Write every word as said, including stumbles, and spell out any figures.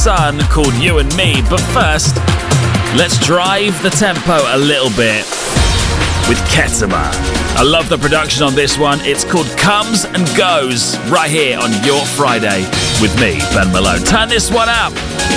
Sun called You and Me. But first, let's drive the tempo a little bit with Ketama. I love the production on this one. It's called Comes and Goes, right here on Your Friday with me, Ben Malone. Turn this one up.